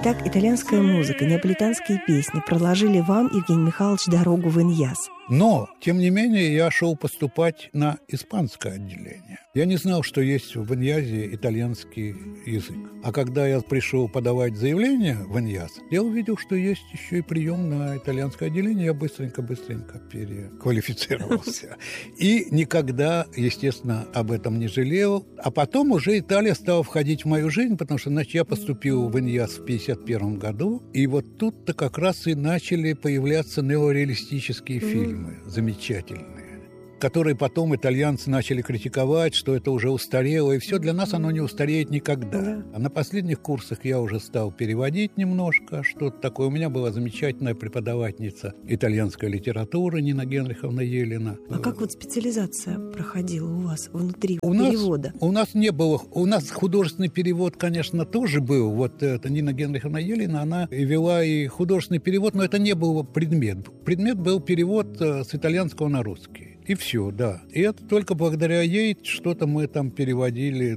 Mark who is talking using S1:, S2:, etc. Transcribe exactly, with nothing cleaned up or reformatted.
S1: Итак, итальянская музыка, неаполитанские песни проложили вам, Евгений Михайлович, дорогу в Иньяс.
S2: Но, тем не менее, я шел поступать на испанское отделение. Я не знал, что есть в Иньязе итальянский язык. А когда я пришел подавать заявление в Иньяз, я увидел, что есть еще и прием на итальянское отделение. Я быстренько-быстренько переквалифицировался. И никогда, естественно, об этом не жалел. А потом уже Италия стала входить в мою жизнь, потому что, значит, я поступил в Иньяз в пятьдесят первом году. И вот тут-то как раз и начали появляться неореалистические фильмы. Замечательные, которые потом итальянцы начали критиковать, что это уже устарело, и все для нас оно не устареет никогда. Да. А на последних курсах я уже стал переводить немножко, что-то такое. У меня была замечательная преподавательница итальянской литературы Нина Генриховна Елена.
S1: А как вот специализация проходила у вас внутри
S2: у
S1: перевода?
S2: Нас, у нас не было, у нас художественный перевод, конечно, тоже был. Вот эта Нина Генриховна Елена, она вела и художественный перевод, но это не был предмет. Предмет был перевод с итальянского на русский. И все, да. И это только благодаря ей что-то мы там переводили